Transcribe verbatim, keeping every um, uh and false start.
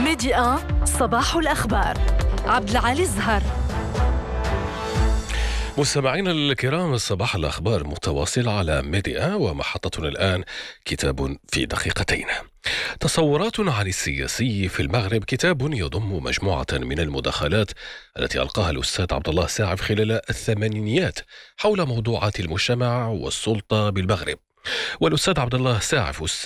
ميديا صباح الأخبار. عبد العالي الزهر. مستمعينا الكرام، صباح الأخبار متواصل على ميديا، ومحطتنا الآن كتاب في دقيقتين. تصورات عن السياسي في المغرب، كتاب يضم مجموعة من المداخلات التي ألقاها الأستاذ عبد الله ساعف خلال الثمانينيات حول موضوعات المجتمع والسلطة بالمغرب. والأستاذ عبد الله ساعف